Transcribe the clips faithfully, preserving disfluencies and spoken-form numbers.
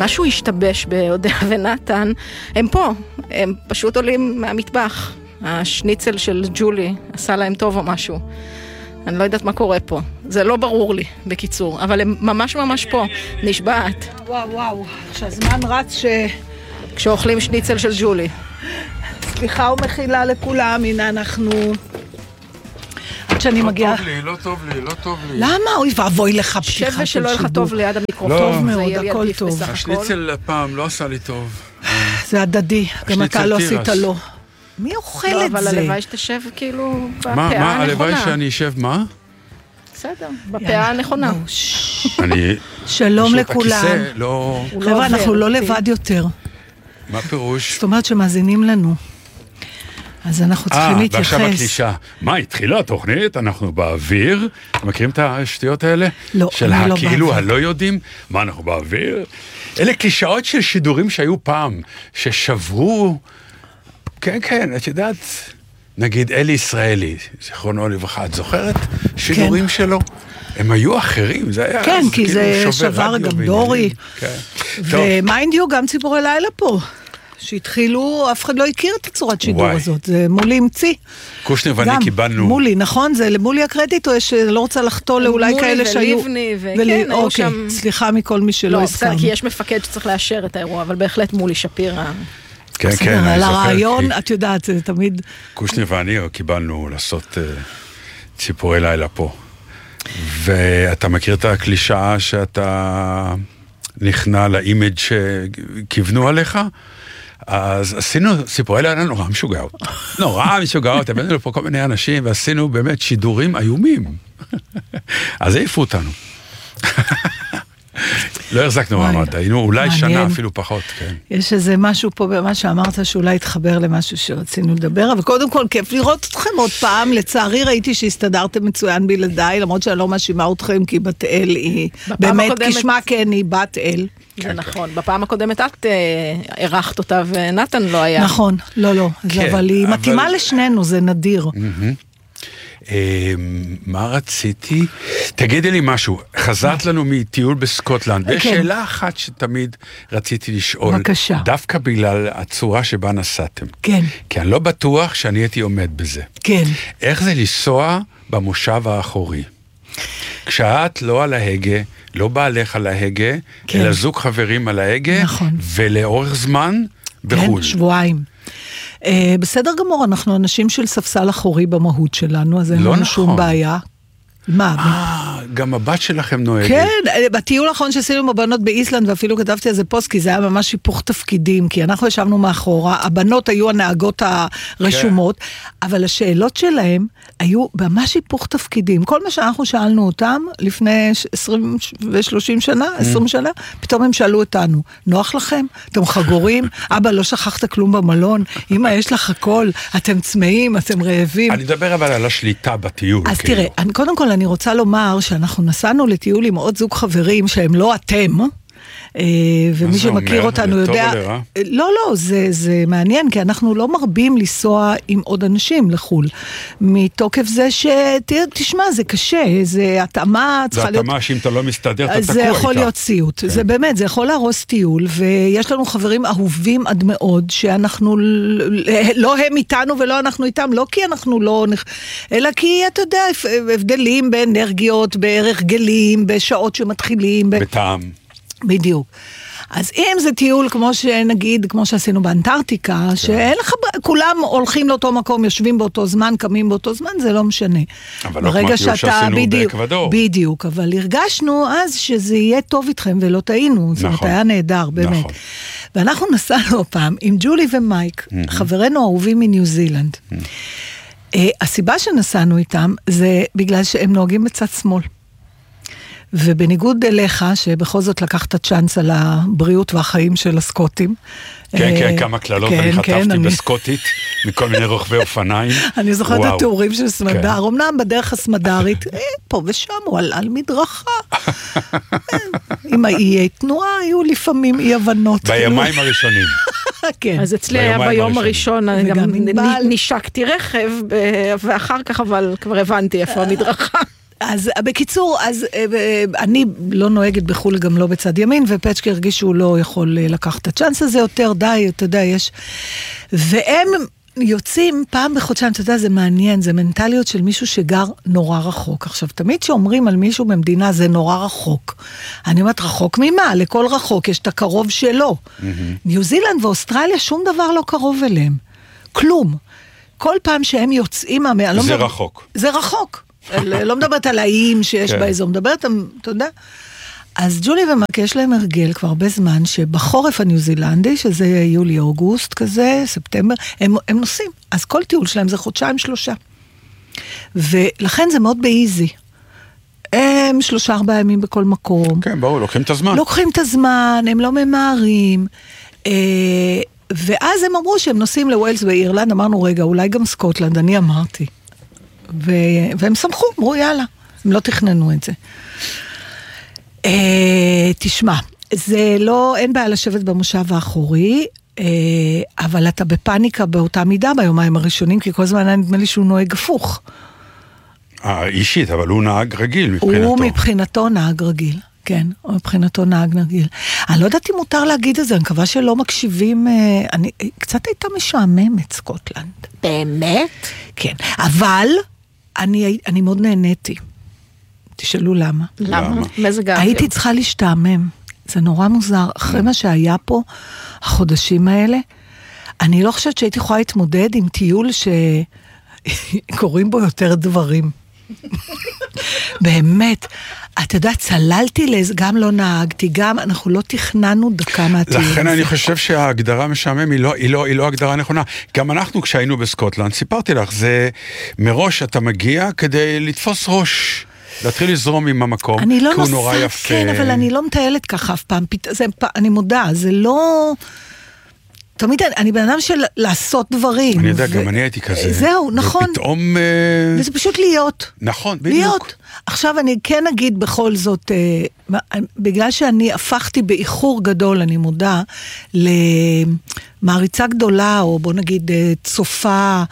משהו השתבש באודיה ונתן, הם פה, הם פשוט עולים מהמטבח. השניצל של ג'ולי עשה להם טוב או משהו. אני לא יודעת מה קורה פה. זה לא ברור לי, בקיצור, אבל הם ממש ממש פה, נשבעת. וואו, וואו, שהזמן רץ ש... כשאוכלים שניצל של ג'ולי. סליחה ומחילה לכולם, הנה אנחנו... עד שאני מגיעה... לא טוב לי, לא טוב לי, לא טוב לי. למה? אוי ואבוי לך פתיחה של שווה שידור. שלא לך טוב ליד המיקרופון. טוב מאוד, הכל טוב. השניצל הפעם לא עשה לי טוב. זה הדדי, גם אתה לא עשית לו. מי אוכל לא, את זה? אבל הלוואי שתשב כאילו בפאה מה, הנכונה. מה, הלוואי שאני אשב, מה? בסדר, בפאה הנכונה. אני... שלום לכולם. הכיסא לא... חבר'ה, אנחנו לא לבד יותר. מה פירוש? זאת אומרת שמאזינים לנו. אז אנחנו צריכים להתייחס. אה, ועכשיו הקלישה. מה, התחילה התוכנית? אנחנו באוויר? מכירים את השטויות האלה? לא, של אני לא הכאילו באוויר. הלא יודעים? מה, אנחנו באוויר? אלה קלישאות של שידורים שהיו פעם, ששברו... כן, כן, את יודעת, נגיד אלי ישראלי, זיכרונו לברכה, את זוכרת שידורים שלו? הם היו אחרים, זה היה... כן, כי כאילו זה שובר שבר רדיו גם בעניינים. דורי. כן. טוב. ומיינד יו, גם ציפורי לילה פה. שהתחילו, אף אחד לא הכיר את הצורת שידור וואי. הזאת. זה מולי המציא. קושנר ואני גם, קיבלנו... מולי, נכון? זה למולי הקרדיט, או יש, לא רוצה לחתול לאולי כאלה שהיו... מולי ולבני, וכן, ולי- היו אוקיי, שם... סליחה מכל מי שלא לא, הסכם. בסדר, כי יש מפקד שצריך לאשר את האירוע, אבל בהחלט מולי שפירא. כן, כן, בסדר, אני על זוכר. הרעיון, כי את יודעת, זה תמיד... קושנר ואני קיבלנו לעשות אה, ציפורי לילה פה. ואתה מכיר את הקלישאה שאתה נכנע לאימג' שכיוונו עליך? אז עשינו ציפורי לילה נורא משוגעות. נורא משוגעות, הבאנו לפה כל מיני אנשים, ועשינו באמת שידורים איומים. אז העיפו אותנו. לא החזקנו מעמד, היינו אולי שנה אפילו פחות, כן. יש איזה משהו פה במה שאמרת שאולי התחבר למשהו שרצינו לדבר, אבל קודם כל כיף לראות אתכם עוד פעם, לצערי ראיתי שהסתדרתם מצוין בלעדיי, למרות שאני לא מאשימה אתכם, כי בת אל היא, באמת כשמה כן היא בת אל. זה נכון, בפעם הקודמת את ערכת אותה ונתן לא היה. נכון, לא, לא, אבל היא מתאימה לשנינו, זה נדיר. מה רציתי? תגידי לי משהו, חזרת לנו מטיול בסקוטלנד, ויש שאלה אחת שתמיד רציתי לשאול, בבקשה. דווקא בגלל הצורה שבה נסעתם. כן. כי אני לא בטוח שאני הייתי עומד בזה. כן. איך זה לנסוע במושב האחורי? כשאת לא על ההגה, לא בעלך על ההגה, כן. אלא זוג חברים על ההגה, נכון. ולאורך זמן בחו"ל. כן, שבועיים. Uh, בסדר גמור, אנחנו אנשים של ספסל אחורי במהות שלנו, אז אין לא לנו נכון. שום בעיה. מה? אה, גם הבת שלכם נוהגת. כן, בטיול האחרון שעשינו עם הבנות באיסלנד, ואפילו כתבתי על זה פוסט, כי זה היה ממש היפוך תפקידים, כי אנחנו ישבנו מאחורה, הבנות היו הנהגות הרשומות, כן. אבל השאלות שלהם היו ממש היפוך תפקידים. כל מה שאנחנו שאלנו אותם לפני עשרים ושלושים שנה, עשרים שנה, פתאום הם שאלו אותנו, נוח לכם? אתם חגורים? אבא, לא שכחת כלום במלון? אמא, יש לך הכל? אתם צמאים? אתם רעבים? אני מדבר אבל על השליטה בטיול. אז כאילו. תראה, אני, קודם כל אני רוצה לומר שאנחנו נסענו לטיול עם עוד זוג חברים שהם לא אתם, ומי שמכיר אותנו יודע... לא, לא, זה, זה מעניין, כי אנחנו לא מרבים לנסוע עם עוד אנשים לחול, מתוקף זה שתשמע, זה קשה, זה התאמה... זה התאמה שאם אתה לא מסתדר, אתה תקוע איתה. זה יכול להיות סיוט, זה באמת, זה יכול להרוס טיול, ויש לנו חברים אהובים עד מאוד, שאנחנו, לא הם איתנו ולא אנחנו איתם, לא כי אנחנו לא... אלא כי, אתה יודע, הבדלים באנרגיות, בהרגלים, בשעות שמתחילים... בטעם. בדיוק. אז אם זה טיול כמו שנגיד, כמו שעשינו באנטארקטיקה, שאין לך, כולם הולכים לאותו מקום, יושבים באותו זמן, קמים באותו זמן, זה לא משנה. אבל לא כמו טיול שעשינו באקוודור. בדיוק, אבל הרגשנו אז שזה יהיה טוב איתכם ולא טעינו, זאת אומרת, היה נהדר, באמת. ואנחנו נסענו הפעם עם ג'ולי ומייק, חברינו אהובים מניו זילנד. הסיבה שנסענו איתם זה בגלל שהם נוהגים בצד שמאל. ובניגוד אליך, שבכל זאת לקחת צ'אנס על הבריאות והחיים של הסקוטים. כן, כן, כמה כללות אני חטפתי בסקוטית, מכל מיני רוכבי אופניים. אני זוכרת את התיאורים של סמדר, אמנם בדרך הסמדרית, פה ושם הוא על מדרכה. עם האיי תנועה היו לפעמים אי הבנות. בימיים הראשונים. כן. אז אצלי היה ביום הראשון, גם נשקתי רכב, ואחר כך אבל כבר הבנתי איפה המדרכה. אז בקיצור, אז אני לא נוהגת בחול גם לא בצד ימין, ופצ'קי הרגיש שהוא לא יכול לקחת את הצ'אנס הזה יותר, די, אתה יודע, יש... והם יוצאים פעם בחודשיים, אתה יודע, זה מעניין, זה מנטליות של מישהו שגר נורא רחוק. עכשיו, תמיד שאומרים על מישהו במדינה, זה נורא רחוק. אני אומרת, רחוק ממה? לכל רחוק יש את הקרוב שלו. Mm-hmm. ניו זילנד ואוסטרליה, שום דבר לא קרוב אליהם. כלום. כל פעם שהם יוצאים... זה לא מדבר... רחוק. זה רחוק. לא מדברת על האיים שיש כן. באזור, מדברת, אתה יודע... אז ג'ולי ומק יש להם הרגל כבר הרבה זמן, שבחורף הניו זילנדי, שזה יולי-אוגוסט כזה, ספטמבר, הם, הם נוסעים. אז כל טיול שלהם זה חודשיים שלושה. ולכן זה מאוד באיזי. הם שלושה ארבעה ימים בכל מקום. כן, ברור, לוקחים את הזמן. לוקחים את הזמן, הם לא ממהרים. ואז הם אמרו שהם נוסעים לווילס באירלנד, אמרנו, רגע, אולי גם סקוטלנד, אני אמרתי. ו... והם שמחו, אמרו, יאללה, הם לא תכננו את זה. Uh, תשמע, זה לא, אין בעיה לשבת במושב האחורי, uh, אבל אתה בפניקה באותה מידה ביומיים הראשונים, כי כל הזמן נדמה לי שהוא נוהג הפוך. אה, אישית, אבל הוא נהג רגיל מבחינתו. הוא מבחינתו נהג רגיל, כן, הוא מבחינתו נהג רגיל. אני לא יודעת אם מותר להגיד את זה, אני מקווה שלא מקשיבים, uh, אני, קצת הייתה משעממת סקוטלנד. באמת? כן, אבל אני, אני מאוד נהניתי. תשאלו למה. למה? מזג האוויר. הייתי צריכה להשתעמם. זה נורא מוזר. אחרי מה שהיה פה, החודשים האלה, אני לא חושבת שהייתי יכולה להתמודד עם טיול שקוראים בו יותר דברים. באמת. אתה יודע, צללתי לזה, גם לא נהגתי, גם אנחנו לא תכננו דקה מהטיול. לכן אני חושב שההגדרה משעמם היא לא, היא לא, היא לא הגדרה נכונה. גם אנחנו כשהיינו בסקוטלנד, סיפרתי לך, זה מראש אתה מגיע כדי לתפוס ראש. להתחיל לזרום עם המקום, כי לא הוא נורא נוסעת, יפה. כן, אבל אני לא מטיילת ככה אף פעם, זה, אני מודה, זה לא... תמיד אני בן אדם של לעשות דברים. אני יודע, ו... גם אני הייתי כזה. זהו, נכון. ופתאום... וזה פשוט להיות. נכון, בדיוק. להיות. עכשיו אני כן אגיד בכל זאת, בגלל שאני הפכתי באיחור גדול, אני מודה, למעריצה גדולה, או בוא נגיד צופה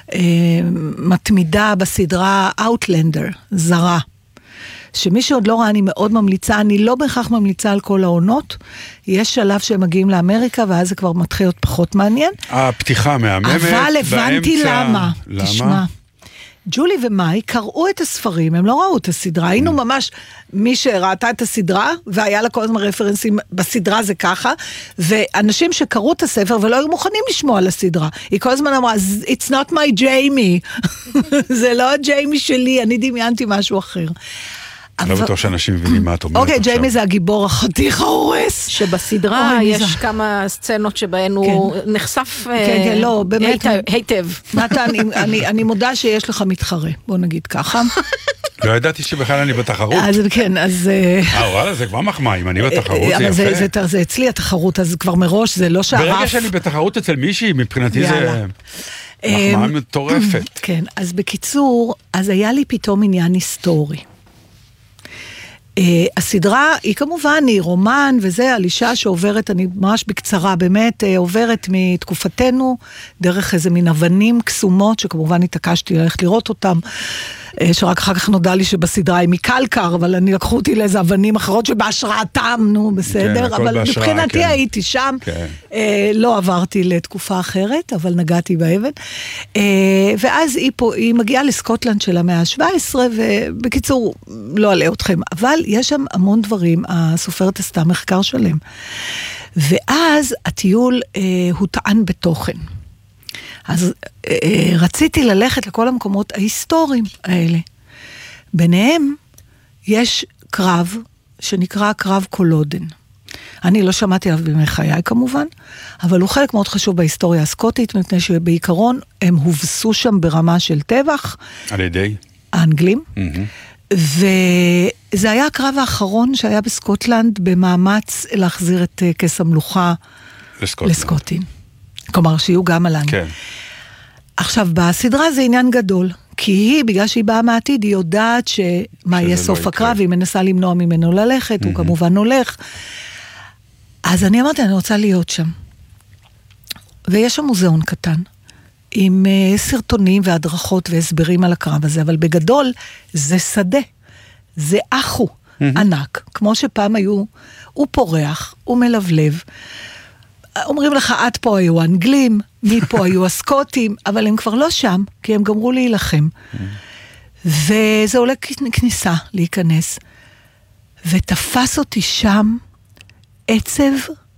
מתמידה בסדרה Outlander, זרה. שמי שעוד לא ראה, אני מאוד ממליצה, אני לא בהכרח ממליצה על כל העונות, יש שלב שהם מגיעים לאמריקה, ואז זה כבר מתחיל להיות פחות מעניין. הפתיחה מהממת, אבל הבנתי למה. למה? תשמע, ג'ולי ומאי קראו את הספרים, הם לא ראו את הסדרה, היינו ממש, מי שראתה את הסדרה, והיה לה כל הזמן רפרנסים, בסדרה זה ככה, ואנשים שקראו את הספר, ולא היו מוכנים לשמוע על הסדרה, היא כל הזמן אמרה, it's not my Jamie, זה לא הג'יימי שלי, אני דמיינתי משהו אחר. לא בטוח שאנשים מבינים מה את אומרת עכשיו. אוקיי, ג'יימי זה הגיבור החתיך ההורס. שבסדרה יש כמה סצנות שבהן הוא נחשף היטב. נתן, אני מודה שיש לך מתחרה, בוא נגיד ככה. לא ידעתי שבכלל אני בתחרות. אז כן, אז... אה, וואלה, זה כבר מחמאה, אם אני בתחרות, זה יפה. אבל זה אצלי התחרות, אז כבר מראש זה לא שהרף... ברגע שאני בתחרות אצל מישהי, מבחינתי זה מחמאה מטורפת. כן, אז בקיצור, אז היה לי פתאום עניין היסטורי. Uh, הסדרה היא כמובן, היא רומן, וזה על אישה שעוברת, אני ממש בקצרה, באמת uh, עוברת מתקופתנו, דרך איזה מין אבנים קסומות, שכמובן התעקשתי ללכת לראות אותם, uh, שרק אחר כך נודע לי שבסדרה היא מקלקר, אבל אני לקחו אותי לאיזה אבנים אחרות שבהשראתם, נו, בסדר, כן, אבל בהשראה, מבחינתי כן. הייתי שם, כן. uh, לא עברתי לתקופה אחרת, אבל נגעתי באבן, uh, ואז היא, פה, היא מגיעה לסקוטלנד של המאה ה-שבע עשרה, ובקיצור, לא עלה אתכם, אבל יש שם המון דברים, הסופרת עשתה מחקר שלהם. ואז הטיול אה, הוא טען בתוכן. אז אה, רציתי ללכת לכל המקומות ההיסטוריים האלה. ביניהם יש קרב שנקרא קרב קולודן. אני לא שמעתי עליו בימי חיי כמובן, אבל הוא חלק מאוד חשוב בהיסטוריה הסקוטית, מפני שבעיקרון הם הובסו שם ברמה של טבח. על ידי? האנגלים. Mm-hmm. וזה היה הקרב האחרון שהיה בסקוטלנד במאמץ להחזיר את כס המלוכה לסקוטים. כלומר, שיהיו גם על האנגלים. כן. עכשיו, בסדרה זה עניין גדול, כי היא, בגלל שהיא באה מהעתיד, היא יודעת שמה יהיה סוף הקרב, היא מנסה למנוע ממנו ללכת, הוא כמובן הולך. אז אני אמרתי, אני רוצה להיות שם. ויש שם מוזיאון קטן. עם סרטונים והדרכות והסברים על הקרב הזה, אבל בגדול זה שדה. זה אחו ענק, כמו שפעם היו, הוא פורח, הוא מלבלב. אומרים לך, עד פה היו האנגלים, מפה היו הסקוטים, אבל הם כבר לא שם, כי הם גמרו להילחם. וזה עולה כניסה להיכנס. ותפס אותי שם עצב,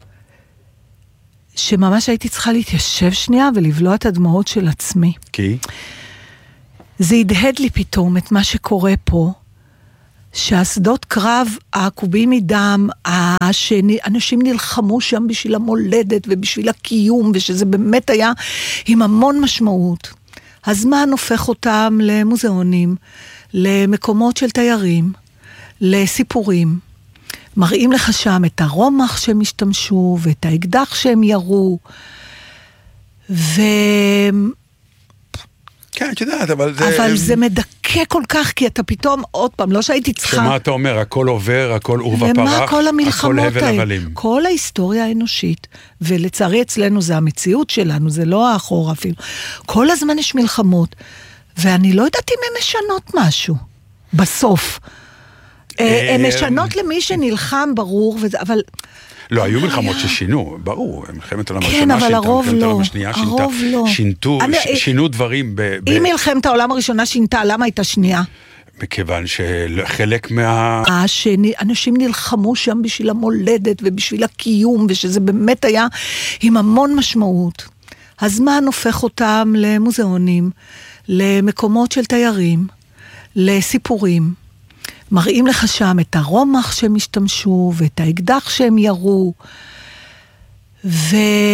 שממש הייתי צריכה להתיישב שנייה ולבלוע את הדמעות של עצמי. כי? זה הדהד לי פתאום את מה שקורה פה, שהשדות קרב העקובים מדם, שאנשים נלחמו שם בשביל המולדת ובשביל הקיום, ושזה באמת היה עם המון משמעות. הזמן הופך אותם למוזיאונים, למקומות של תיירים, לסיפורים. מראים לך שם את הרומח שהם השתמשו, ואת האקדח שהם ירו, ו... כן, את יודעת, אבל זה... אבל זה מדכא כל כך, כי אתה פתאום, עוד פעם, לא שהייתי צריכה... שמה אתה אומר, הכל עובר, הכל עורבא פרח, ומה כל המלחמות הכל הבל האלה? הבלים. כל ההיסטוריה האנושית, ולצערי אצלנו זה המציאות שלנו, זה לא האחורה אפילו. כל הזמן יש מלחמות, ואני לא יודעת אם הן משנות משהו, בסוף. הן משנות למי שנלחם, ברור, אבל... לא, היו מלחמות ששינו, ברור, מלחמת העולם כן, הראשונה אבל הרוב מלחמת לא, העולם השנייה הרוב לא. שינתו, אני- ש- שינו דברים ב... ב- אם מלחמת העולם הראשונה שינתה, למה הייתה שנייה? מכיוון שחלק מה... שאנשים נלחמו שם בשביל המולדת ובשביל הקיום, ושזה באמת היה עם המון משמעות. הזמן הופך אותם למוזיאונים, למקומות של תיירים, לסיפורים. מראים לך שם את הרומח שהם השתמשו, ואת האקדח שהם ירו, ו...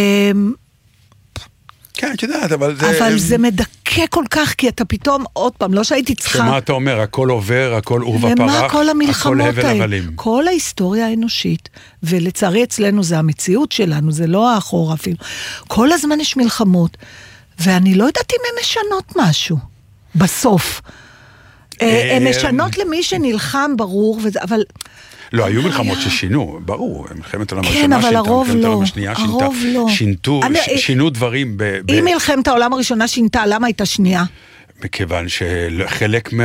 כן, את יודעת, אבל זה... אבל זה מדכא כל כך, כי אתה פתאום, עוד פעם, לא שהייתי צריכה... שמה אתה אומר, הכל עובר, הכל עורבא פרח, ומה כל המלחמות הכל הבל האלה? הבלים. כל ההיסטוריה האנושית, ולצערי אצלנו זה המציאות שלנו, זה לא האחורה אפילו. כל הזמן יש מלחמות, ואני לא יודעת אם הן משנות משהו, בסוף. הן משנות למי שנלחם, ברור, וזה, אבל... לא, היו מלחמות ששינו, ברור, מלחמת העולם כן, הראשונה אבל שינתה, הרוב מלחמת לא, העולם השנייה שינתה, הרוב לא. שינתו, אני- ש- שינו דברים ב... ב- אם מלחמת העולם הראשונה שינתה, למה הייתה שנייה? מכיוון שחלק מה...